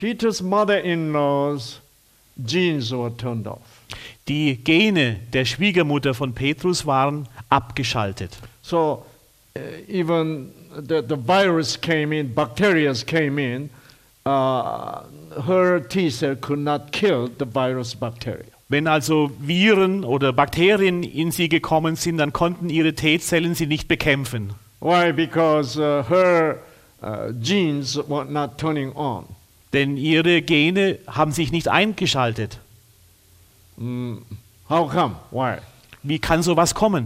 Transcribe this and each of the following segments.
Peter's mother-in-law's genes were turned off. Die Gene der Schwiegermutter von Petrus waren abgeschaltet. So even the virus came in, bacteria came in, her T-cell could not kill the virus bacteria. Wenn also Viren oder Bakterien in sie gekommen sind, dann konnten ihre T-Zellen sie nicht bekämpfen. Why? Because her genes were not turning on. Denn ihre Gene haben sich nicht eingeschaltet. How come? Why? Wie kann sowas kommen?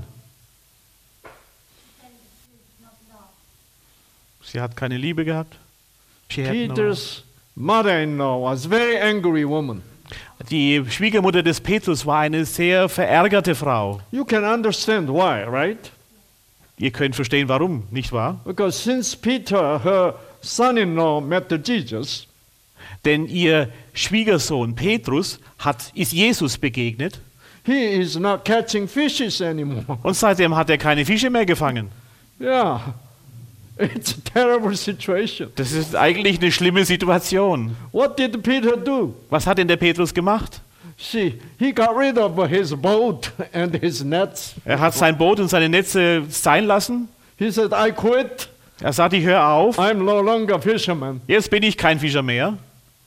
Sie hat keine Liebe gehabt. Peter's mother-in-law was a very angry woman. Die Schwiegermutter des Petrus war eine sehr verärgerte Frau. You can understand why, right? Ihr könnt verstehen, warum, nicht wahr? Because since Peter, her son-in-law, met the Jesus, Denn ihr Schwiegersohn Petrus ist Jesus begegnet he is not catching fishes anymore. und seitdem hat er keine Fische mehr gefangen. Yeah, it's a terrible situation. Das ist eigentlich eine schlimme Situation. What did Peter do? Was hat denn der Petrus gemacht? See, he got rid of his boat and his nets. Er hat sein Boot und seine Netze sein lassen. He said, I quit. Er sagte, ich höre auf. I'm no longer a fisherman. Jetzt bin ich kein Fischer mehr.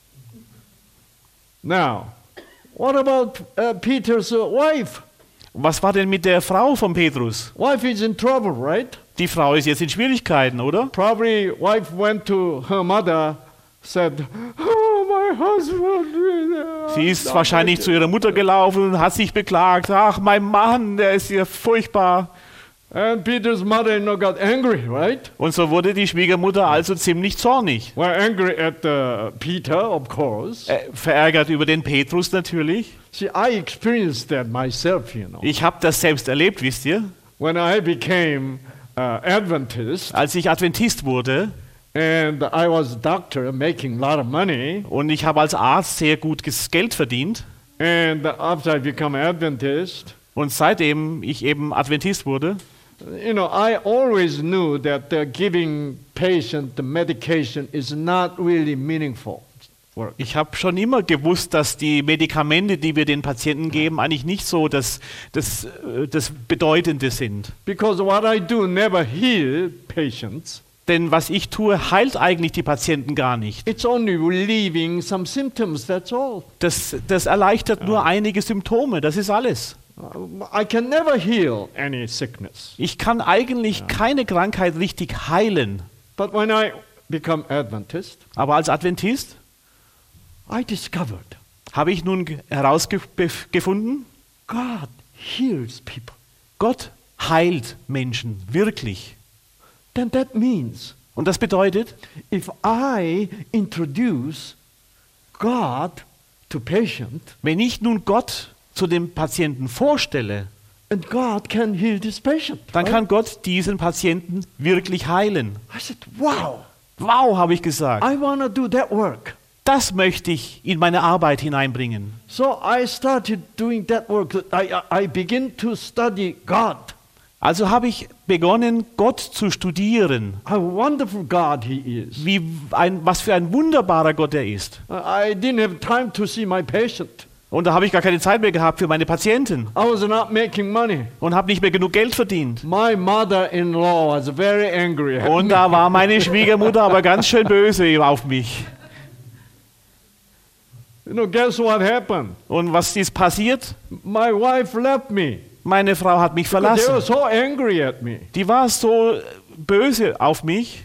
Now, what about Peter's wife? Was war denn mit der Frau von Petrus? Wife is in trouble, right? Die Frau ist jetzt in Schwierigkeiten, oder? Probably wife went to her mother, said, oh, my husband. Sie ist wahrscheinlich zu ihrer Mutter gelaufen und hat sich beklagt. Ach, mein Mann, der ist ja furchtbar. And Peter's mother-in-law got angry, right? Und so wurde die Schwiegermutter also ziemlich zornig. Well, angry at Peter, of course. Verärgert über den Petrus natürlich. See, I experienced that myself, you know. Ich habe das selbst erlebt, wisst ihr? When I became Adventist, Als ich Adventist wurde and I was a doctor making a lot of money, und ich habe als Arzt sehr gut Geld verdient. and after I become Adventist, Und seitdem ich eben Adventist wurde, you know, I always knew that giving patient the medication is not really meaningful work. ich habe schon immer gewusst, dass die Medikamente, die wir den Patienten geben, eigentlich nicht so das Bedeutende sind. Because what I do never heal patients. Denn was ich tue, heilt eigentlich die Patienten gar nicht. It's only relieving some symptoms, that's all. Das erleichtert nur einige Symptome, das ist alles. I can never heal any sickness. Ich kann eigentlich keine Krankheit richtig heilen. But when I become Adventist, Aber als Adventist I discovered habe ich nun herausgefunden, God heals people. Gott heilt Menschen, wirklich. Then that means Und das bedeutet, if I introduce God to patient, wenn ich nun Gott zu dem Patienten vorstelle, and God can heal this patient. dann right? kann Gott diesen Patienten wirklich heilen. I said, wow, Wow, habe ich gesagt. I want to do that work. Das möchte ich in meine Arbeit hineinbringen. So I started doing that work. I begin to study God. Also habe ich begonnen, Gott zu studieren, How wonderful God He is. was für ein wunderbarer Gott er ist. I didn't have time to see my patient. Und da habe ich gar keine Zeit mehr gehabt für meine Patienten I was not making money. und habe nicht mehr genug Geld verdient. My mother-in-law was very angry at Und me. da war meine Schwiegermutter aber ganz schön böse auf mich. You know, guess what happened? Und was ist passiert? My wife left me. Meine Frau hat mich They were verlassen. so angry at me. Die war so böse auf mich.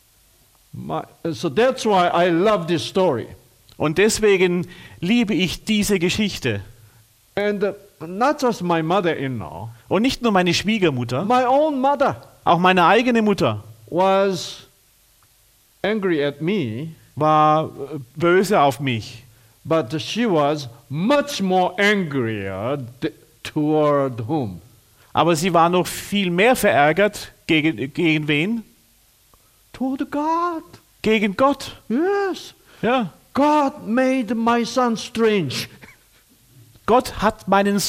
So that's why I love this story. Und deswegen liebe ich diese Geschichte. And not just my mother-in-law, Und nicht nur meine Schwiegermutter, my own mother auch meine eigene Mutter was angry at me, war böse auf mich. but she was much more angrier toward whom? Aber sie war noch viel mehr verärgert. Gegen wen? Toward God. Gegen Gott. Yes. Ja. God made my son strange. Gott hat meinen